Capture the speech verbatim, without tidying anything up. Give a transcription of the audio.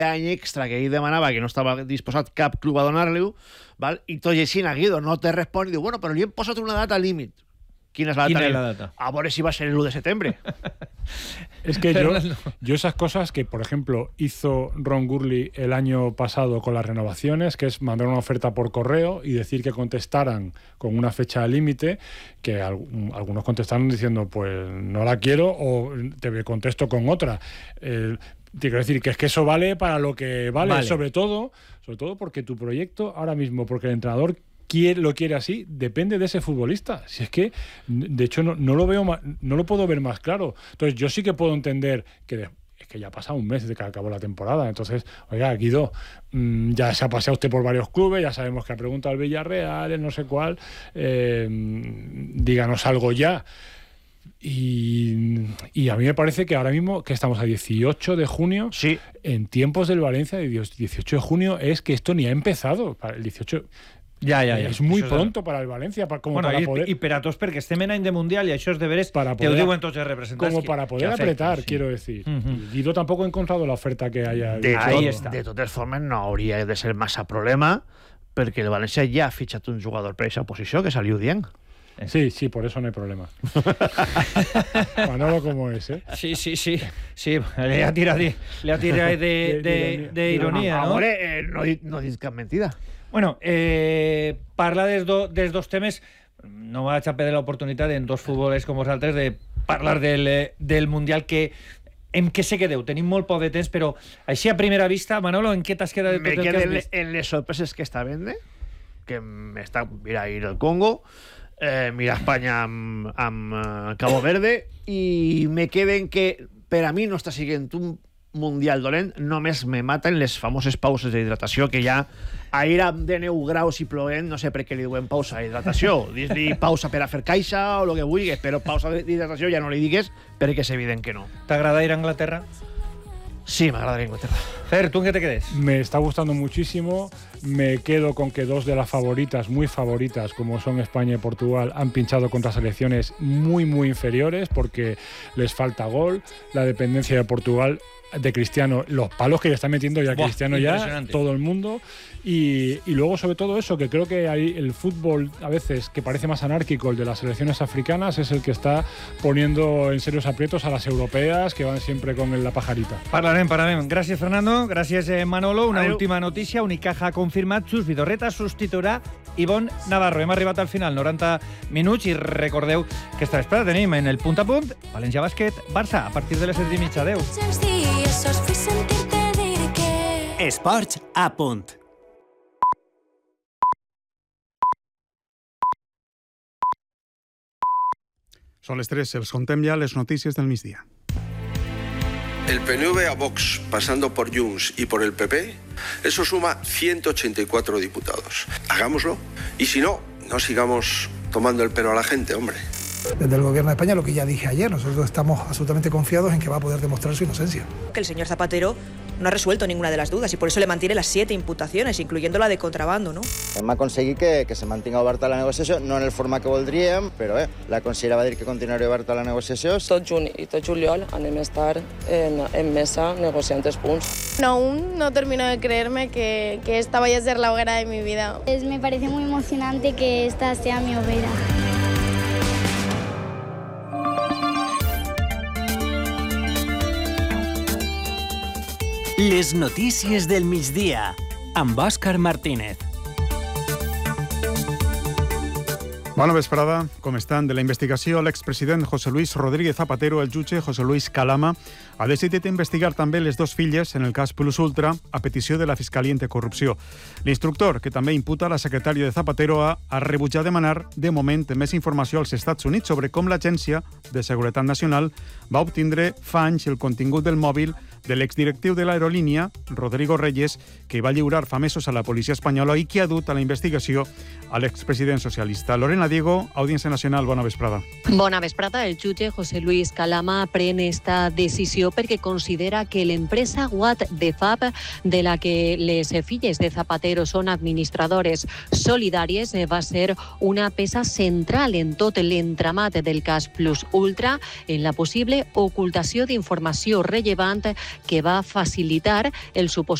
any extra que ell demanava, que no estava disposat cap club a donar-li-ho, i tot i així Guido no te respon i diu, bueno, però li hem posat una data límit. Quina és la data? Quina és la data? A veure si va a ser el uno de septiembre. Es que yo, yo esas cosas que, por ejemplo, hizo Ron Gurley el año pasado con las renovaciones, que es mandar una oferta por correo y decir que contestaran con una fecha límite, que al, algunos contestaron diciendo, pues no la quiero o te contesto con otra. Eh, Te quiero decir que es que eso vale para lo que vale, vale. Sobre todo, sobre todo porque tu proyecto ahora mismo, porque el entrenador quiere, lo quiere así, depende de ese futbolista. Si es que, de hecho, no, no lo veo más, no lo puedo ver más claro. Entonces, yo sí que puedo entender que de, es que ya ha pasado un mes desde que acabó la temporada. Entonces, oiga, Guido, mmm, ya se ha paseado usted por varios clubes, ya sabemos que ha preguntado al Villarreal, el no sé cuál, eh, díganos algo ya. Y, y a mí me parece que ahora mismo que estamos a dieciocho de junio, sí. En tiempos del Valencia de dieciocho de junio es que esto ni ha empezado. Para el dieciocho ja, ja, ja. és muy això pronto és... para el Valencia para, como bueno, para i, poder... i per a tots perquè estem en any de Mundial i això és deberes para te poder, ho diuen tots els representants como para poder que apretar, afecten, sí. Quiero decir. Uh-huh. Guido tampoco ha encontrado la oferta que haya de, ahí tot, està. De totes formes no hauria de ser massa problema perquè el València ja ha fitxat un jugador per aquesta posició que saliu dient. Sí, sí, por eso no hay problema. Manolo como es, ¿eh? Sí, sí, sí. Sí, le ha tirado de, le ha tirado de, de, de, de ironía, no? Ahora eh, no, no dic cap mentida. Bueno, eh, parla dels, do, dels dos temes. No vaig a perdre l'oportunitat en dos futbolers com vosaltres de parlar del, del Mundial que en què se quedeu? Tenim molt poc de temps, però així a primera vista, Manolo, en què t'has quedat de tot Me el que has queden vist? en les sorpreses que està vende, que està, mira, ir al Congo, eh, mira Espanya amb, amb uh, Cabo Verde, i me queden que per a mi no està siguent un mundial dolent, només me maten les famoses pauses d'hidratació, que ja ahir amb de deu graus i plovent, no sé per què li diuen pausa d'hidratació, dis-li pausa per a fer caixa o el que vulguis, però pausa d'hidratació ja no li digues perquè és evident que no. T'agrada ir a Anglaterra? Sí, m'agradaría Inglaterra. Fer, ¿tú en qué te quedes? Me está gustando muchísimo. Me quedo con que dos de las favoritas, muy favoritas, como son España y Portugal, han pinchado contra selecciones muy, muy inferiores porque les falta gol. La dependencia de Portugal, de Cristiano, los palos que le está metiendo ya Buah, Cristiano ya, todo el mundo. Y, y luego, sobre todo eso, que creo que hay el fútbol a veces que parece más anárquico, el de las selecciones africanas, es el que está poniendo en serios aprietos a las europeas que van siempre con la pajarita. Parlarem, parlarem. Gràcies, Fernando. Gràcies, eh, Manolo. Una Adeu. última notícia. Unicaja ha confirmat Xus Vidorreta substituirà Ivonne Navarro. Hem arribat al final, noranta minuts, i recordeu que esta vesprada tenim en el punt a punt València Bàsquet, Barça, a partir de les set i mitja. Adéu. Esports a punt. Són les tres, els contem ja les notícies del migdia. El P N V a Vox, pasando por Junts y por el P P, eso suma ciento ochenta y cuatro diputados. Hagámoslo. Y si no, no sigamos tomando el pelo a la gente, hombre. Desde el Gobierno de España, lo que ya dije ayer, nosotros estamos absolutamente confiados en que va a poder demostrar su inocencia. Que el señor Zapatero no ha resuelto ninguna de las dudas y por eso le mantiene las siete imputaciones, incluyendo la de contrabando, no? Hem aconseguit que, que se mantinga oberta la negociació, no en el format que voldríem, però bé, la consellera va dir que continuaria oberta la negociació. Tot juny i tot juliol anem a estar en, en mesa negociant els punts. No, aún no termino de creerme que, que esta vaya a ser la hoguera de mi vida. Es, me parece muy emocionante que esta sea mi hoguera. Les notícies del migdia, amb Òscar Martínez. Bona vesprada, com estan? De la investigació a l'expresident José Luis Rodríguez Zapatero, el jutge José Luis Calama ha decidit investigar també les dues filles en el cas Plus Ultra a petició de la Fiscalia Anticorrupció. L'instructor, que també imputa la secretària de Zapatero, ha, ha rebutjat demanar de moment més informació als Estats Units sobre com l'Agència de Seguretat Nacional va obtindre fa anys el contingut del mòbil de l'exdirectiu de l'aerolínia, Rodrigo Reyes, que va lliurar fa mesos a la policia espanyola i que ha dut a la investigació a l'expresident socialista. Lorena Diego, Audiència Nacional, bona vesprada. Bona vesprada. El jutge José Luis Calama pren esta decisió perquè considera que l'empresa Watt de Fab, de la que les filles de Zapatero són administradores solidàries, va ser una peça central en tot l'entramat del cas Plus Ultra, en la possible ocultació d'informació rellevant que va a facilitar el supositorio